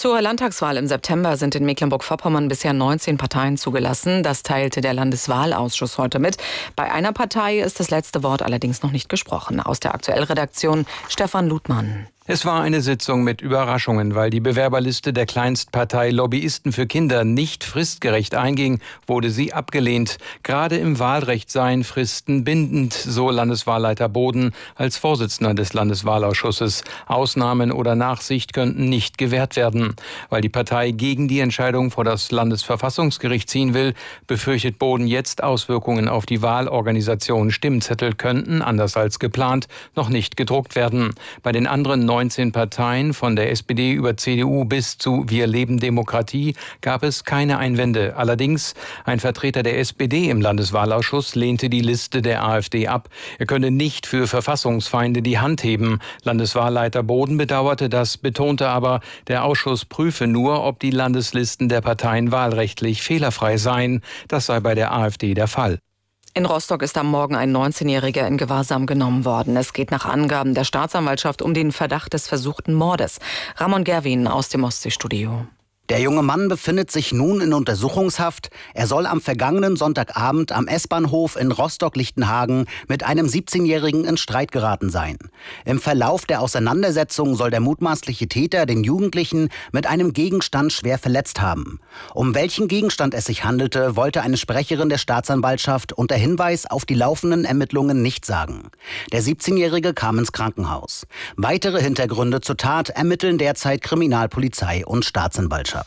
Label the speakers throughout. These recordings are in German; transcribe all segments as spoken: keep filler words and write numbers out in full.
Speaker 1: Zur Landtagswahl im September sind in Mecklenburg-Vorpommern bisher neunzehn Parteien zugelassen. Das teilte der Landeswahlausschuss heute mit. Bei einer Partei ist das letzte Wort allerdings noch nicht gesprochen. Aus der Aktuell-Redaktion Stefan Ludmann.
Speaker 2: Es war eine Sitzung mit Überraschungen, weil die Bewerberliste der Kleinstpartei Lobbyisten für Kinder nicht fristgerecht einging, wurde sie abgelehnt. Gerade im Wahlrecht seien Fristen bindend, so Landeswahlleiter Boden als Vorsitzender des Landeswahlausschusses. Ausnahmen oder Nachsicht könnten nicht gewährt werden. Weil die Partei gegen die Entscheidung vor das Landesverfassungsgericht ziehen will, befürchtet Boden jetzt Auswirkungen auf die Wahlorganisation. Stimmzettel könnten, anders als geplant, noch nicht gedruckt werden. Bei den anderen neunzehn Parteien, von der S P D über C D U bis zu Wir leben Demokratie, gab es keine Einwände. Allerdings, ein Vertreter der S P D im Landeswahlausschuss lehnte die Liste der AfD ab. Er könne nicht für Verfassungsfeinde die Hand heben. Landeswahlleiter Boden bedauerte das, betonte aber, der Ausschuss prüfe nur, ob die Landeslisten der Parteien wahlrechtlich fehlerfrei seien. Das sei bei der AfD der Fall.
Speaker 1: In Rostock ist am Morgen ein neunzehnjähriger in Gewahrsam genommen worden. Es geht nach Angaben der Staatsanwaltschaft um den Verdacht des versuchten Mordes. Ramon Gerwin aus dem Ostseestudio.
Speaker 3: Der junge Mann befindet sich nun in Untersuchungshaft. Er soll am vergangenen Sonntagabend am S-Bahnhof in Rostock-Lichtenhagen mit einem siebzehnjährigen in Streit geraten sein. Im Verlauf der Auseinandersetzung soll der mutmaßliche Täter den Jugendlichen mit einem Gegenstand schwer verletzt haben. Um welchen Gegenstand es sich handelte, wollte eine Sprecherin der Staatsanwaltschaft unter Hinweis auf die laufenden Ermittlungen nicht sagen. Der siebzehnjährige kam ins Krankenhaus. Weitere Hintergründe zur Tat ermitteln derzeit Kriminalpolizei und Staatsanwaltschaft.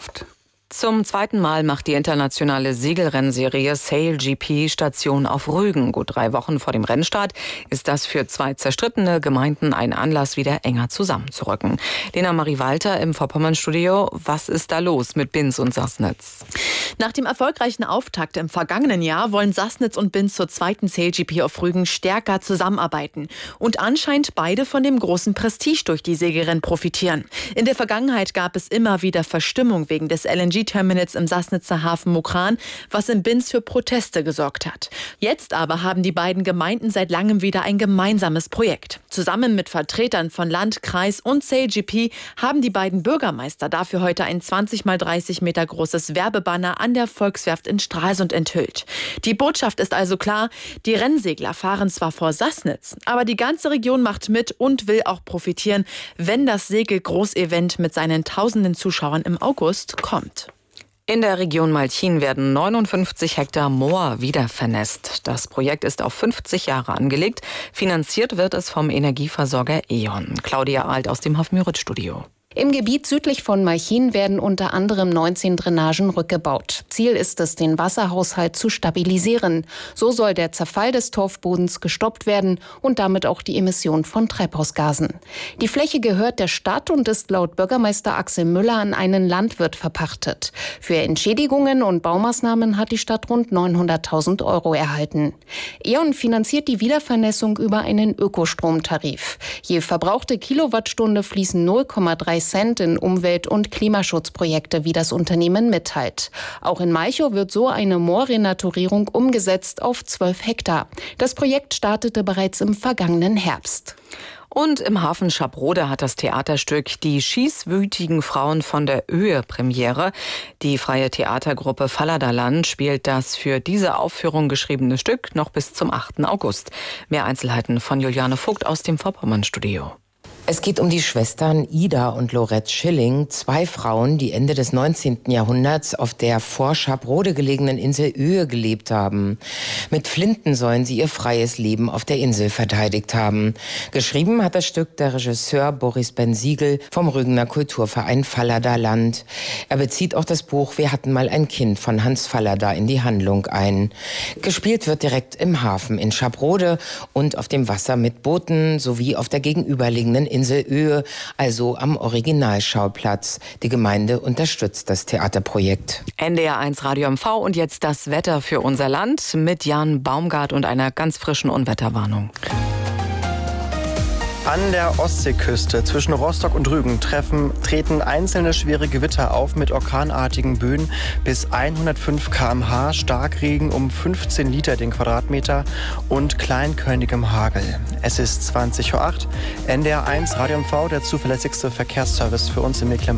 Speaker 1: Zum zweiten Mal macht die internationale Segelrennserie Sail G P Station auf Rügen. Gut drei Wochen vor dem Rennstart ist das für zwei zerstrittene Gemeinden ein Anlass, wieder enger zusammenzurücken. Lena Marie Walter im Vorpommern-Studio. Was ist da los mit Binz und Sassnitz?
Speaker 4: Nach dem erfolgreichen Auftakt im vergangenen Jahr wollen Sassnitz und Binz zur zweiten Sail G P auf Rügen stärker zusammenarbeiten. Und anscheinend beide von dem großen Prestige durch die Segelrennen profitieren. In der Vergangenheit gab es immer wieder Verstimmung wegen des L N G-Terminals im Sassnitzer Hafen Mukran, was in Binz für Proteste gesorgt hat. Jetzt aber haben die beiden Gemeinden seit langem wieder ein gemeinsames Projekt. Zusammen mit Vertretern von Land, Kreis und Sail G P haben die beiden Bürgermeister dafür heute ein zwanzig mal dreißig Meter großes Werbebanner an der Volkswerft in Stralsund enthüllt. Die Botschaft ist also klar, die Rennsegler fahren zwar vor Sassnitz, aber die ganze Region macht mit und will auch profitieren, wenn das Segel-Großevent mit seinen tausenden Zuschauern im August kommt.
Speaker 1: In der Region Malchin werden neunundfünfzig Hektar Moor wieder vernässt. Das Projekt ist auf fünfzig Jahre angelegt. Finanziert wird es vom Energieversorger E.ON. Claudia Alt aus dem Hof-Müritz-Studio.
Speaker 5: Im Gebiet südlich von Malchin werden unter anderem neunzehn Drainagen rückgebaut. Ziel ist es, den Wasserhaushalt zu stabilisieren. So soll der Zerfall des Torfbodens gestoppt werden und damit auch die Emission von Treibhausgasen. Die Fläche gehört der Stadt und ist laut Bürgermeister Axel Müller an einen Landwirt verpachtet. Für Entschädigungen und Baumaßnahmen hat die Stadt rund neunhunderttausend Euro erhalten. E.ON finanziert die Wiedervernässung über einen Ökostromtarif. Je verbrauchte Kilowattstunde fließen null Komma drei Cent in Umwelt- und Klimaschutzprojekte, wie das Unternehmen mitteilt. Auch in Malchow wird so eine Moorrenaturierung umgesetzt auf zwölf Hektar. Das Projekt startete bereits im vergangenen Herbst.
Speaker 1: Und im Hafen Schabrode hat das Theaterstück Die schießwütigen Frauen von der Öhe Premiere. Die freie Theatergruppe Falladaland spielt das für diese Aufführung geschriebene Stück noch bis zum achten August. Mehr Einzelheiten von Juliane Vogt aus dem Vorpommern-Studio.
Speaker 6: Es geht um die Schwestern Ida und Lorette Schilling, zwei Frauen, die Ende des neunzehnten Jahrhunderts auf der vor Schabrode gelegenen Insel Öhe gelebt haben. Mit Flinten sollen sie ihr freies Leben auf der Insel verteidigt haben. Geschrieben hat das Stück der Regisseur Boris Ben-Siegel vom Rügener Kulturverein Fallada Land. Er bezieht auch das Buch Wir hatten mal ein Kind von Hans Fallada in die Handlung ein. Gespielt wird direkt im Hafen in Schabrode und auf dem Wasser mit Booten sowie auf der gegenüberliegenden Insel Öhe, also am Originalschauplatz. Die Gemeinde unterstützt das Theaterprojekt.
Speaker 1: N D R eins Radio M V und jetzt das Wetter für unser Land mit Jan Baumgart und einer ganz frischen Unwetterwarnung.
Speaker 7: An der Ostseeküste zwischen Rostock und Rügen treffen, treten einzelne schwere Gewitter auf mit orkanartigen Böen bis hundertfünf Kilometer pro Stunde, Starkregen um fünfzehn Liter den Quadratmeter und kleinkörnigem Hagel. Es ist zwanzig Uhr acht, N D R eins Radio M V, der zuverlässigste Verkehrsservice für uns in Mecklenburg.